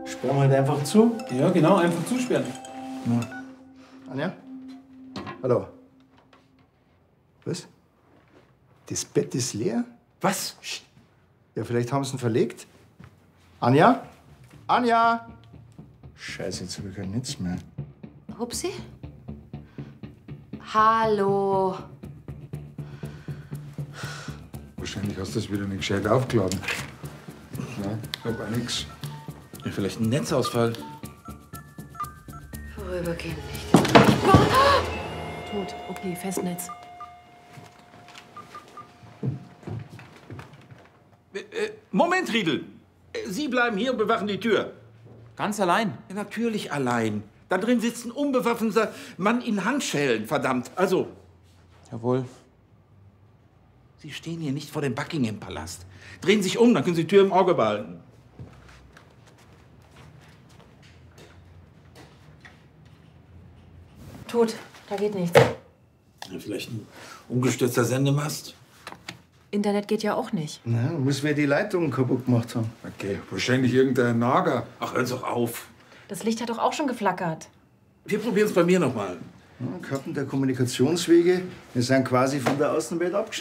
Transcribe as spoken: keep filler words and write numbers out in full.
Sperren wir halt einfach zu? Ja, genau, einfach zusperren. Ja. Anja? Hallo. Was? Das Bett ist leer? Was? Ja, vielleicht haben sie ihn verlegt. Anja? Anja! Scheiße, jetzt habe ich kein Netz mehr. Hupsi? Hallo. Wahrscheinlich hast du das wieder nicht gescheit aufgeladen. Nein, ich hab auch nix. Ja, vielleicht ein Netzausfall. Vorübergehend nicht. Tot. Okay, Festnetz. Äh, äh, Moment, Riedel. Äh, Sie bleiben hier und bewachen die Tür. Ganz allein? Ja, natürlich allein. Da drin sitzt ein unbewaffneter Mann in Handschellen, verdammt. Also, Jawohl. Sie stehen hier nicht vor dem Buckingham-Palast. Drehen sich um, dann können Sie die Tür im Auge behalten. Tot. Da geht nichts. Ja, vielleicht ein umgestürzter Sendemast. Internet geht ja auch nicht. Na, muss wer die Leitungen kaputt gemacht haben. Okay, wahrscheinlich irgendein Nager. Ach, hören Sie doch auf. Das Licht hat doch auch schon geflackert. Wir probieren es bei mir noch mal. Ja, Karten der Kommunikationswege, wir sind quasi von der Außenwelt abgeschnitten.